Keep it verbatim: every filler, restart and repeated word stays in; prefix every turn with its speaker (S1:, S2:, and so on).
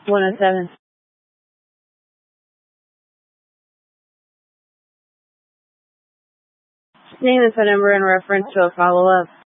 S1: one oh seven. Name the phone number in reference to a follow-up.